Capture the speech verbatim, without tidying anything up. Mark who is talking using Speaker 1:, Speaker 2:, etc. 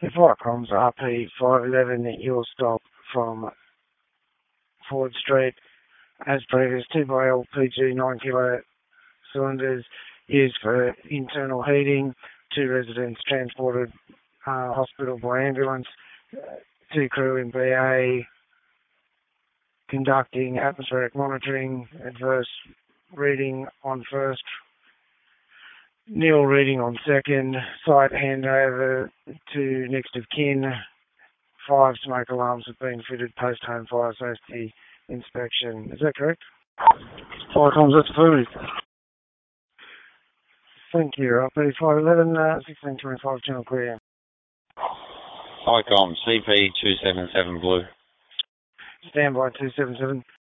Speaker 1: If flight comms R P five eleven, you'll stop from Ford Street as previous. two by L P G nine kilo cylinders used for internal heating. Two residents transported uh, hospital by ambulance. Uh, two crew in B A conducting atmospheric monitoring. Adverse reading on first. Nil reading on second. Site handover to next of kin. Five smoke alarms have been fitted post-home fire safety inspection. Is that correct?
Speaker 2: Flight comms, that's affirmative.
Speaker 1: Thank you. R P five eleven, uh, sixteen twenty-five, channel clear.
Speaker 3: Hi, comms, C P two seven seven Blue.
Speaker 1: Standby two seven seven.